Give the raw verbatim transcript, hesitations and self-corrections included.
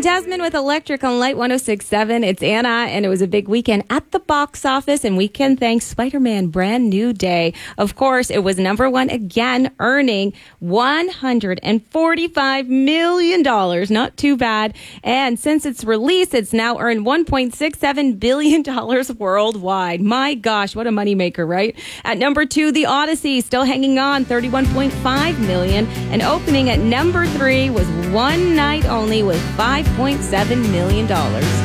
Desmond with Electric on Light one oh six point seven. It's Anna, and it was a big weekend at the box office, and we can thank Spider-Man Brand New Day. Of course, it was number one again, earning one hundred forty-five million dollars. Not too bad. And since its release, it's now earned one point six seven billion dollars worldwide. My gosh, what a moneymaker, right? At number two, The Odyssey, still hanging on, thirty-one point five million dollars. And opening at number three was One Night Only with five point seven million dollars.